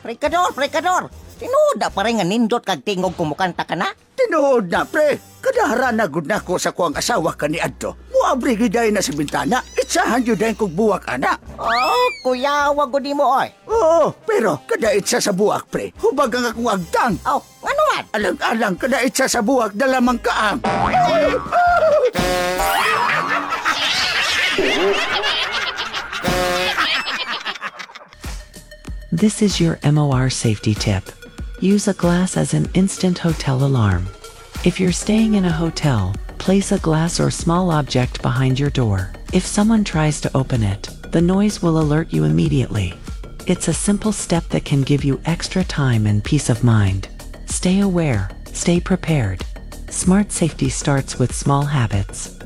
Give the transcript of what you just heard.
Prekador. Tinuda pa rin nga nindot kag tingog kumukanta ka na. Tinuod na, pre. Kadahara na gud nako sa kuang asawa ka ni Adto. Muabri giday na sa bintana. Itsahan yun dahil kong buwak, ana. Oh, kuya, wag ko di mo, oy. Oo, pero kada itsa sa buwak, pre. Hubag ang akong agtang. Oh, ano man? Alang-alang kada itsa sa buwak dalamang kaang. This is your MOR safety tip. Use a glass as an instant hotel alarm. If you're staying in a hotel, place a glass or small object behind your door. If someone tries to open it, the noise will alert you immediately. It's a simple step that can give you extra time and peace of mind. Stay aware, stay prepared. Smart safety starts with small habits.